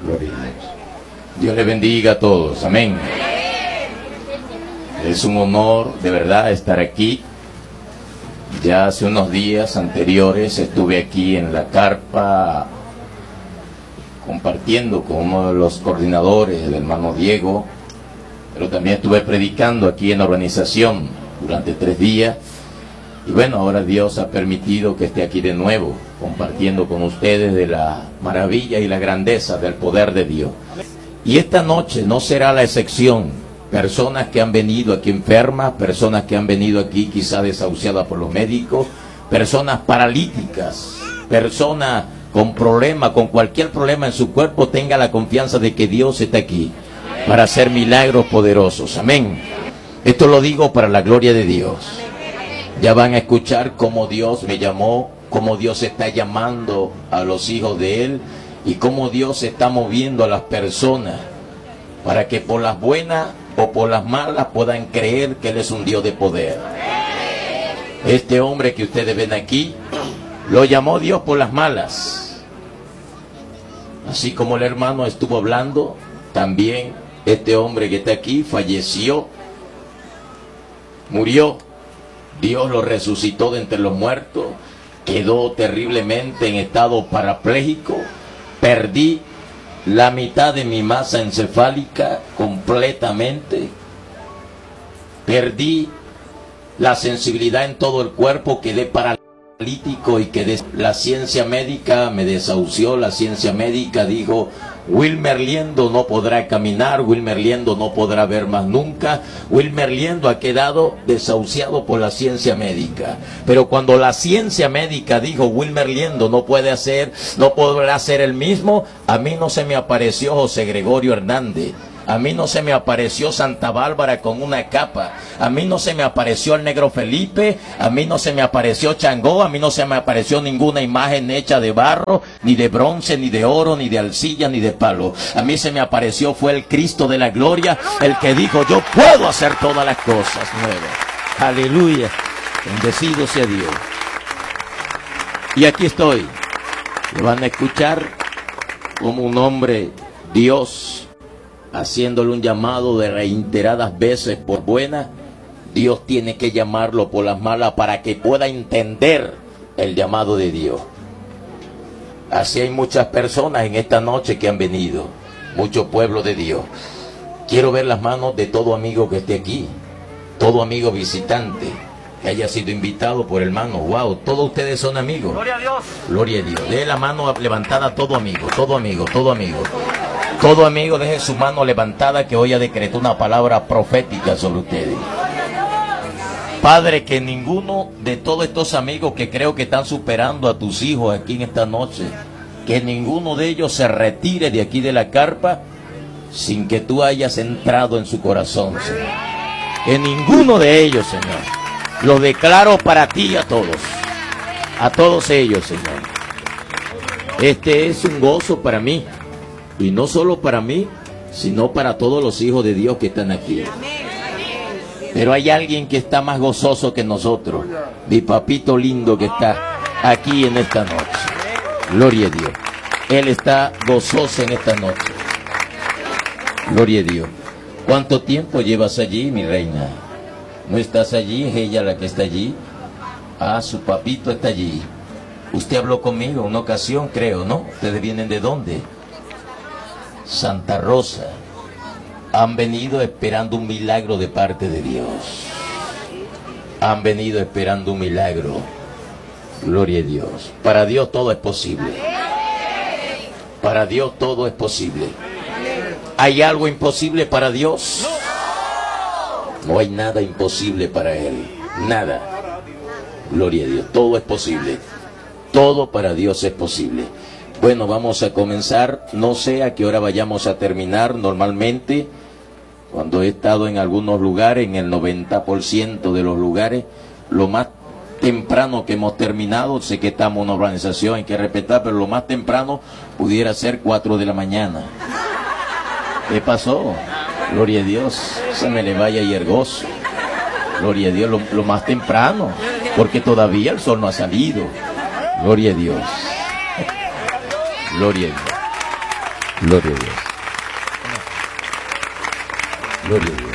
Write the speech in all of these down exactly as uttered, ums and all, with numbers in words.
Gloria a Dios. Dios les bendiga a todos. Amén. Es un honor de verdad estar aquí. Ya hace unos días anteriores estuve aquí en la carpa compartiendo con uno de los coordinadores, el hermano Diego, pero también estuve predicando aquí en la organización durante tres días. Y bueno, ahora Dios ha permitido que esté aquí de nuevo, compartiendo con ustedes de la maravilla y la grandeza del poder de Dios. Y esta noche no será la excepción. Personas que han venido aquí enfermas, personas que han venido aquí quizá desahuciadas por los médicos, personas paralíticas, personas con problemas, con cualquier problema en su cuerpo, tenga la confianza de que Dios está aquí para hacer milagros poderosos. Amén. Esto lo digo para la gloria de Dios. Ya van a escuchar cómo Dios me llamó, cómo Dios está llamando a los hijos de Él y cómo Dios está moviendo a las personas para que por las buenas o por las malas puedan creer que Él es un Dios de poder. Este hombre que ustedes ven aquí, lo llamó Dios por las malas. Así como el hermano estuvo hablando, también este hombre que está aquí falleció, murió. Dios lo resucitó de entre los muertos, quedó terriblemente en estado parapléjico, perdí la mitad de mi masa encefálica completamente, perdí la sensibilidad en todo el cuerpo, quedé paralítico y quedé... La ciencia médica me desahució, la ciencia médica dijo: Wilmer Liendo no podrá caminar, Wilmer Liendo no podrá ver más nunca, Wilmer Liendo ha quedado desahuciado por la ciencia médica. Pero cuando la ciencia médica dijo Wilmer Liendo no puede hacer, no podrá ser el mismo, a mí no se me apareció José Gregorio Hernández. A mí no se me apareció Santa Bárbara con una capa. A mí no se me apareció el negro Felipe. A mí no se me apareció Changó. A mí no se me apareció ninguna imagen hecha de barro, ni de bronce, ni de oro, ni de arcilla, ni de palo. A mí se me apareció fue el Cristo de la gloria, el que dijo: yo puedo hacer todas las cosas nuevas. Aleluya. Bendecido sea Dios. Y aquí estoy. Le van a escuchar como un hombre, Dios, haciéndole un llamado de reiteradas veces por buena. Dios tiene que llamarlo por las malas para que pueda entender el llamado de Dios. Así hay muchas personas en esta noche que han venido, mucho pueblo de Dios. Quiero ver las manos de todo amigo que esté aquí, todo amigo visitante que haya sido invitado por hermano. Wow, todos ustedes son amigos. Gloria a Dios. Gloria a Dios. Deje la mano levantada a todo amigo, todo amigo, todo amigo. Todo amigo, deje su mano levantada, que hoy ha decretado una palabra profética sobre ustedes. Padre, que ninguno de todos estos amigos que creo que están superando a tus hijos aquí en esta noche, que ninguno de ellos se retire de aquí de la carpa sin que tú hayas entrado en su corazón, Señor. Que ninguno de ellos, Señor. Lo declaro para ti a todos. A todos ellos, Señor. Este es un gozo para mí. Y no solo para mí, sino para todos los hijos de Dios que están aquí. Pero hay alguien que está más gozoso que nosotros. Mi papito lindo que está aquí en esta noche. Gloria a Dios. Él está gozoso en esta noche. Gloria a Dios. ¿Cuánto tiempo llevas allí, mi reina? ¿No estás allí? ¿Es ella la que está allí? Ah, su papito está allí. Usted habló conmigo en una ocasión, creo, ¿no? ¿Ustedes vienen de dónde? Santa Rosa. Han venido esperando un milagro de parte de Dios. Han venido esperando un milagro. Gloria a Dios. Para Dios todo es posible. Para Dios todo es posible. ¿Hay algo imposible para Dios? No hay nada imposible para Él. Nada. Gloria a Dios. Todo es posible. Todo para Dios es posible. Bueno, vamos a comenzar. No sé a qué hora vayamos a terminar. Normalmente, cuando he estado en algunos lugares, en el noventa por ciento de los lugares, lo más temprano que hemos terminado, sé que estamos en una organización, hay que respetar, pero lo más temprano pudiera ser cuatro de la mañana. ¿Qué pasó? Gloria a Dios. Se me le vaya y el gozo. Gloria a Dios, lo, lo más temprano, porque todavía el sol no ha salido. Gloria a Dios. Gloria a Dios. Gloria a Dios. Gloria a Dios.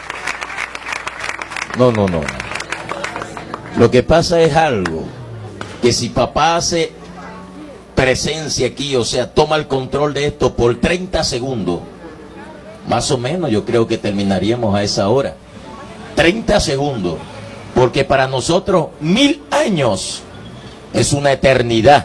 No, no, no. Lo que pasa es algo, que si papá hace presencia aquí, o sea, toma el control de esto por treinta segundos, más o menos yo creo que terminaríamos a esa hora. treinta segundos, porque para nosotros mil años es una eternidad.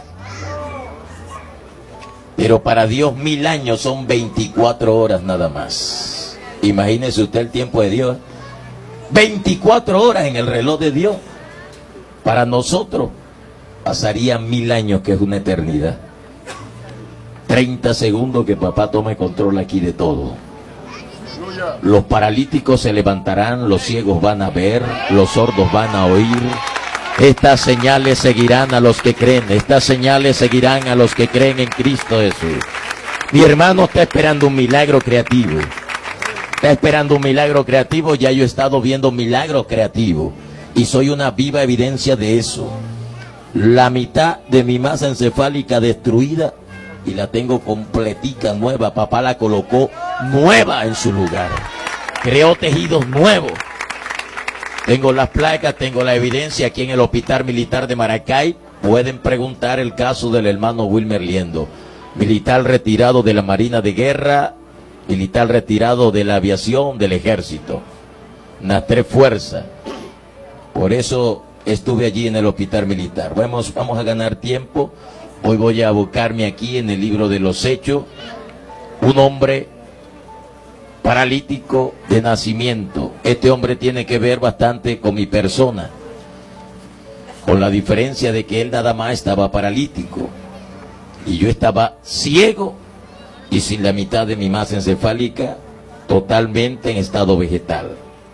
Pero para Dios mil años son veinticuatro horas nada más. Imagínese usted el tiempo de Dios. veinticuatro horas en el reloj de Dios. Para nosotros pasarían mil años, que es una eternidad. treinta segundos que papá tome control aquí de todo. Los paralíticos se levantarán, los ciegos van a ver, los sordos van a oír. Estas señales seguirán a los que creen, estas señales seguirán a los que creen en Cristo Jesús. Mi hermano está esperando un milagro creativo. Está esperando un milagro creativo, ya yo he estado viendo milagros creativos. Y soy una viva evidencia de eso. La mitad de mi masa encefálica destruida y la tengo completica, nueva. Papá la colocó nueva en su lugar. Creó tejidos nuevos. Tengo las placas, tengo la evidencia aquí en el Hospital Militar de Maracay. Pueden preguntar el caso del hermano Wilmer Liendo. Militar retirado de la Marina de Guerra, militar retirado de la aviación, del ejército. Unas tres fuerzas. Por eso estuve allí en el Hospital Militar. Vamos, vamos a ganar tiempo. Hoy voy a abocarme aquí en el libro de los Hechos. Un hombre paralítico de nacimiento. Este hombre tiene que ver bastante con mi persona, con la diferencia de que él nada más estaba paralítico y yo estaba ciego y sin la mitad de mi masa encefálica, totalmente en estado vegetal.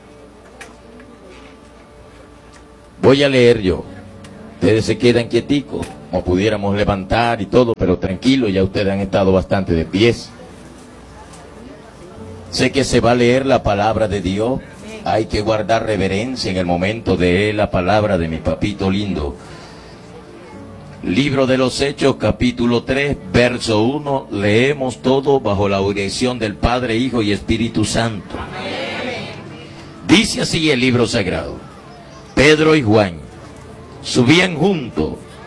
Voy a leer yo. Ustedes se quedan quieticos, o pudiéramos levantar y todo, pero tranquilo, ya ustedes han estado bastante de pies. Sé que se va a leer la palabra de Dios. Hay que guardar reverencia en el momento de leer la palabra de mi papito lindo. Libro de los Hechos, capítulo tres, verso uno. Leemos todo bajo la dirección del Padre, Hijo y Espíritu Santo. Dice así el libro sagrado. Pedro y Juan subían juntos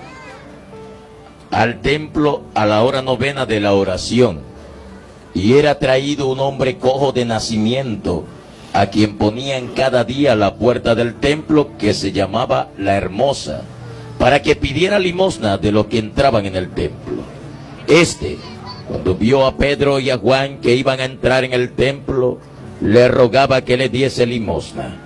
al templo a la hora novena de la oración, y era traído un hombre cojo de nacimiento, a quien ponían cada día a la puerta del templo, que se llamaba La Hermosa, para que pidiera limosna de los que entraban en el templo. Este, cuando vio a Pedro y a Juan que iban a entrar en el templo, le rogaba que le diese limosna.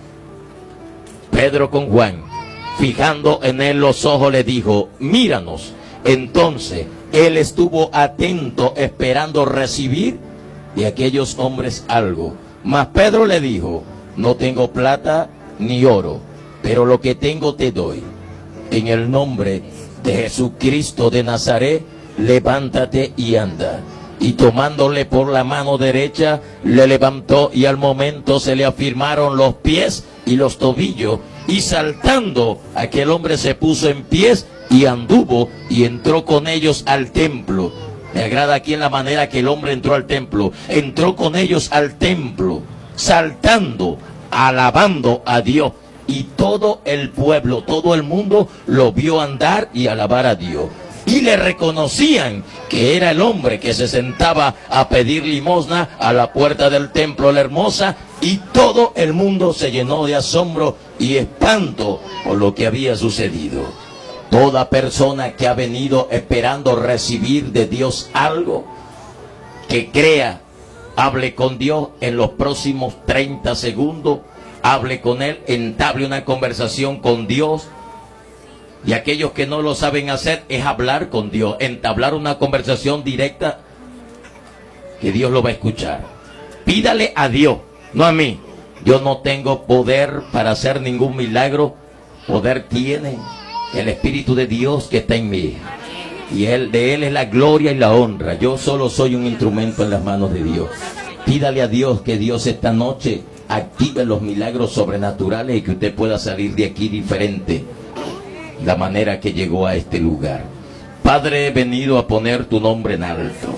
Pedro con Juan, fijando en él los ojos, le dijo: míranos. Entonces él estuvo atento, esperando recibir de aquellos hombres algo. Mas Pedro le dijo: no tengo plata ni oro, pero lo que tengo te doy. En el nombre de Jesucristo de Nazaret, levántate y anda. Y tomándole por la mano derecha, le levantó, y al momento se le afirmaron los pies y los tobillos, y saltando aquel hombre se puso en pies y anduvo y entró con ellos al templo. Me agrada aquí en la manera que el hombre entró al templo. Entró con ellos al templo, saltando, alabando a Dios. Y todo el pueblo, todo el mundo lo vio andar y alabar a Dios. Y le reconocían que era el hombre que se sentaba a pedir limosna a la puerta del templo La Hermosa. Y todo el mundo se llenó de asombro y espanto por lo que había sucedido. Toda persona que ha venido esperando recibir de Dios algo, que crea, hable con Dios en los próximos treinta segundos, hable con Él, entable una conversación con Dios. Y aquellos que no lo saben hacer, es hablar con Dios, entablar una conversación directa, que Dios lo va a escuchar. Pídale a Dios, no a mí. Yo no tengo poder para hacer ningún milagro. Poder tiene el Espíritu de Dios que está en mí, y él, de Él es la gloria y la honra. Yo solo soy un instrumento en las manos de Dios. Pídale a Dios que Dios esta noche active los milagros sobrenaturales y que usted pueda salir de aquí diferente, la manera que llegó a este lugar. Padre, he venido a poner tu nombre en alto.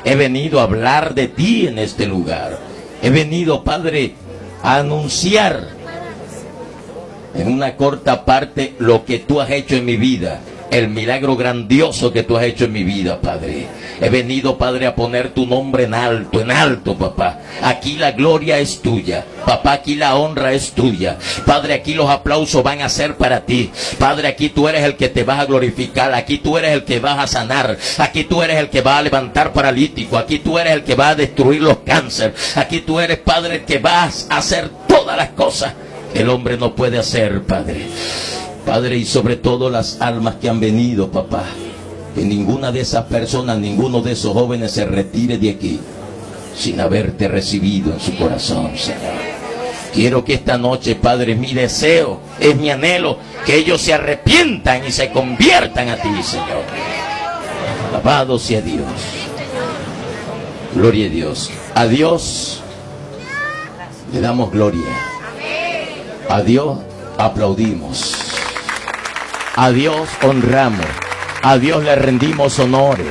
He venido a hablar de ti en este lugar. He venido, Padre, a anunciar en una corta parte lo que tú has hecho en mi vida. El milagro grandioso que tú has hecho en mi vida, Padre. He venido, Padre, a poner tu nombre en alto, en alto, papá. Aquí la gloria es tuya. Papá, aquí la honra es tuya. Padre, aquí los aplausos van a ser para ti. Padre, aquí tú eres el que te vas a glorificar. Aquí tú eres el que vas a sanar. Aquí tú eres el que va a levantar paralítico. Aquí tú eres el que va a destruir los cánceres. Aquí tú eres, Padre, el que vas a hacer todas las cosas que el hombre no puede hacer, Padre. Padre, y sobre todo las almas que han venido, papá, que ninguna de esas personas, ninguno de esos jóvenes se retire de aquí sin haberte recibido en su corazón, Señor. Quiero que esta noche, Padre, mi deseo, es mi anhelo, que ellos se arrepientan y se conviertan a ti, Señor. Alabado sea Dios. Gloria a Dios. A Dios le damos gloria. A Dios aplaudimos. A Dios honramos. A Dios le rendimos honores.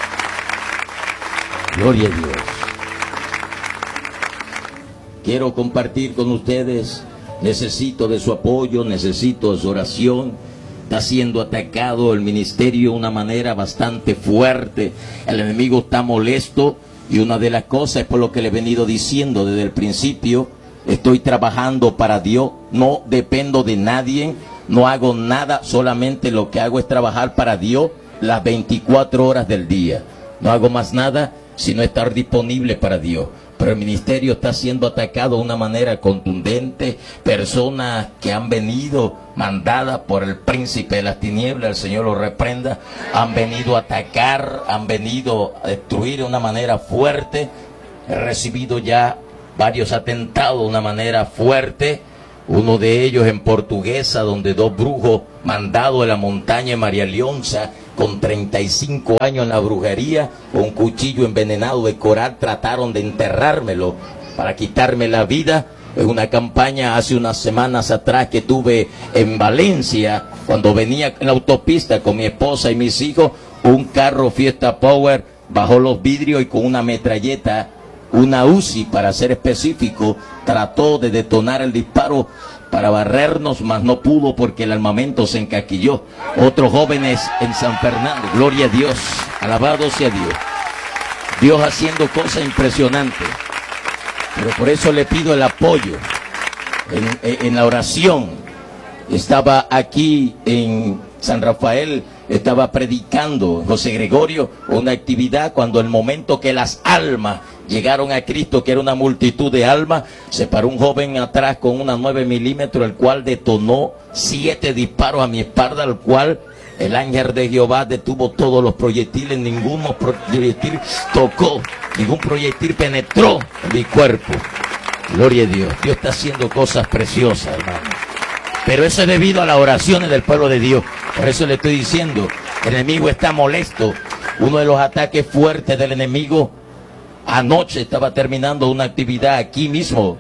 Gloria a Dios. Quiero compartir con ustedes. Necesito de su apoyo, necesito de su oración. Está siendo atacado el ministerio de una manera bastante fuerte. El enemigo está molesto. Y una de las cosas es por lo que le he venido diciendo desde el principio. Estoy trabajando para Dios. No dependo de nadie. No hago nada, solamente lo que hago es trabajar para Dios las veinticuatro horas del día. No hago más nada sino estar disponible para Dios. Pero el ministerio está siendo atacado de una manera contundente. Personas que han venido mandadas por el príncipe de las tinieblas, el Señor los reprenda, han venido a atacar, han venido a destruir de una manera fuerte. He recibido ya varios atentados de una manera fuerte. Uno de ellos en Portuguesa, donde dos brujos mandados de la montaña de María Leonza, con treinta y cinco años en la brujería, con un cuchillo envenenado de coral, trataron de enterrármelo para quitarme la vida. Es una campaña hace unas semanas atrás que tuve en Valencia, cuando venía en la autopista con mi esposa y mis hijos, un carro Fiesta Power bajó los vidrios y con una metralleta, una Uzi para ser específico, trató de detonar el disparo para barrernos, mas no pudo porque el armamento se encaquilló. Otros jóvenes en San Fernando, gloria a Dios, alabado sea Dios. Dios haciendo cosas impresionantes. Pero por eso le pido el apoyo en, en la oración. Estaba aquí en San Rafael, estaba predicando José Gregorio, una actividad cuando el momento que las almas llegaron a Cristo, que era una multitud de almas, se paró un joven atrás con una nueve milímetros, el cual detonó siete disparos a mi espalda, al cual el ángel de Jehová detuvo todos los proyectiles, ningún proyectil tocó, ningún proyectil penetró en mi cuerpo. Gloria a Dios. Dios está haciendo cosas preciosas, hermano. Pero eso es debido a las oraciones del pueblo de Dios. Por eso le estoy diciendo, el enemigo está molesto. Uno de los ataques fuertes del enemigo, anoche estaba terminando una actividad aquí mismo,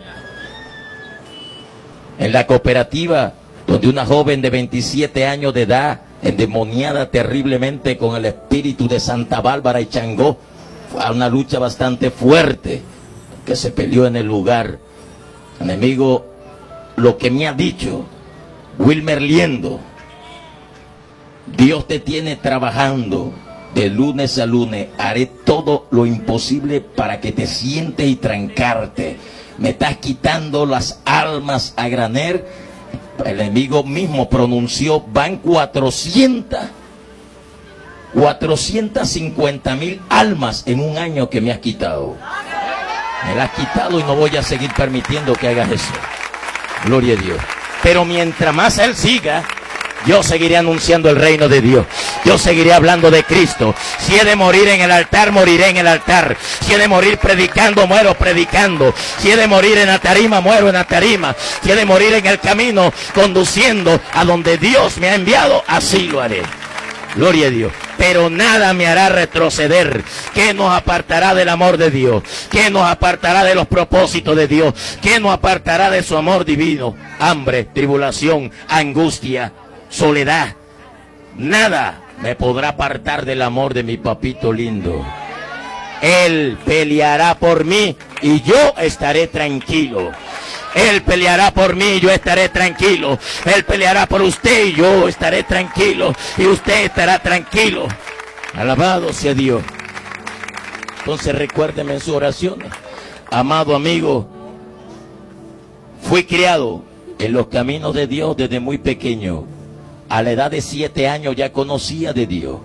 en la cooperativa, donde una joven de veintisiete años de edad, endemoniada terriblemente con el espíritu de Santa Bárbara y Changó, fue a una lucha bastante fuerte, que se peleó en el lugar. El enemigo, lo que me ha dicho Wilmer Liendo, Dios te tiene trabajando de lunes a lunes. Haré todo lo imposible para que te sientes y trancarte. Me estás quitando las almas a granel. El enemigo mismo pronunció, van cuatrocientas, cuatrocientas cincuenta mil almas en un año que me has quitado. Me las has quitado y no voy a seguir permitiendo que hagas eso. Gloria a Dios. Pero mientras más él siga, yo seguiré anunciando el reino de Dios. Yo seguiré hablando de Cristo. Si he de morir en el altar, moriré en el altar. Si he de morir predicando, muero predicando. Si he de morir en la tarima, muero en la tarima. Si he de morir en el camino, conduciendo a donde Dios me ha enviado, así lo haré. Gloria a Dios. Pero nada me hará retroceder. ¿Qué nos apartará del amor de Dios? ¿Qué nos apartará de los propósitos de Dios? ¿Qué nos apartará de su amor divino? Hambre, tribulación, angustia, soledad. Nada me podrá apartar del amor de mi papito lindo. Él peleará por mí y yo estaré tranquilo. Él peleará por mí y yo estaré tranquilo. Él peleará por usted y yo estaré tranquilo. Y usted estará tranquilo. Alabado sea Dios. Entonces recuérdeme en sus oraciones. Amado amigo, fui criado en los caminos de Dios desde muy pequeño. A la edad de siete años ya conocía de Dios.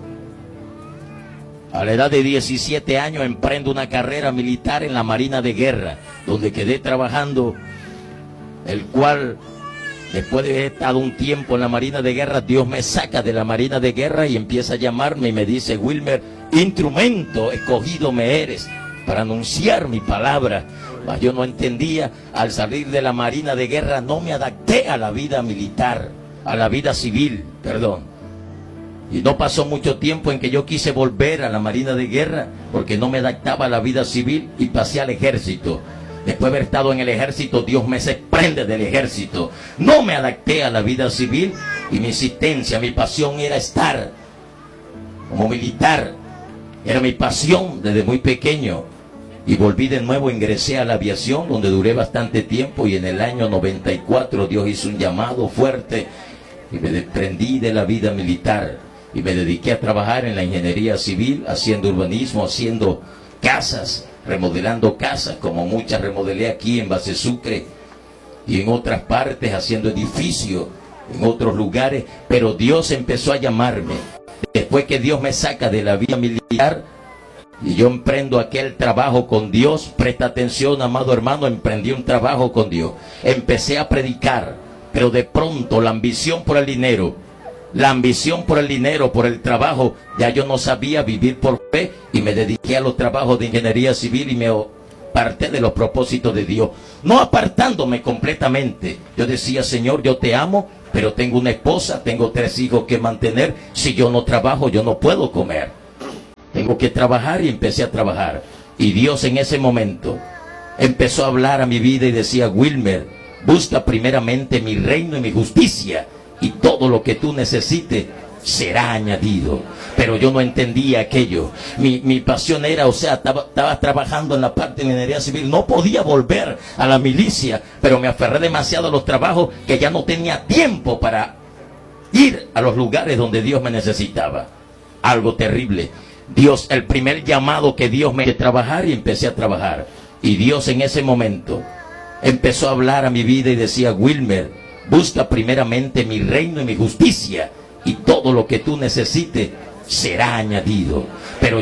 A la edad de diecisiete años emprendo una carrera militar en la Marina de Guerra, donde quedé trabajando, el cual, después de haber estado un tiempo en la Marina de Guerra, Dios me saca de la Marina de Guerra y empieza a llamarme y me dice: Wilmer, instrumento escogido me eres para anunciar mi palabra. Mas yo no entendía. Al salir de la Marina de Guerra no me adapté a la vida militar, a la vida civil, perdón. Y no pasó mucho tiempo en que yo quise volver a la Marina de Guerra porque no me adaptaba a la vida civil y pasé al ejército. Después de haber estado en el ejército, Dios me desprende del ejército. No me adapté a la vida civil y mi insistencia, mi pasión era estar como militar. Era mi pasión desde muy pequeño. Y volví de nuevo, ingresé a la aviación, donde duré bastante tiempo, y en el año noventa y cuatro Dios hizo un llamado fuerte y me desprendí de la vida militar y me dediqué a trabajar en la ingeniería civil, haciendo urbanismo, haciendo casas, remodelando casas, como muchas remodelé aquí en Base Sucre y en otras partes, haciendo edificios en otros lugares. Pero Dios empezó a llamarme. Después que Dios me saca de la vida militar y yo emprendo aquel trabajo con Dios, presta atención, amado hermano, emprendí un trabajo con Dios. Empecé a predicar, pero de pronto la ambición por el dinero, la ambición por el dinero, por el trabajo, ya yo no sabía vivir por fe y me dediqué a los trabajos de ingeniería civil y me aparté de los propósitos de Dios. No apartándome completamente. Yo decía: Señor, yo te amo, pero tengo una esposa, tengo tres hijos que mantener. Si yo no trabajo, yo no puedo comer. Tengo que trabajar, y empecé a trabajar. Y Dios en ese momento empezó a hablar a mi vida y decía: Wilmer, busca primeramente mi reino y mi justicia, y todo lo que tú necesites será añadido. Pero yo no entendía aquello. Mi, mi pasión era, o sea, estaba, estaba trabajando en la parte de ingeniería civil. No podía volver a la milicia, pero me aferré demasiado a los trabajos que ya no tenía tiempo para ir a los lugares donde Dios me necesitaba. Algo terrible. Dios, el primer llamado que Dios me hizo trabajar, y empecé a trabajar. Y Dios en ese momento empezó a hablar a mi vida y decía: Wilmer, busca primeramente mi reino y mi justicia, y todo lo que tú necesites será añadido. Pero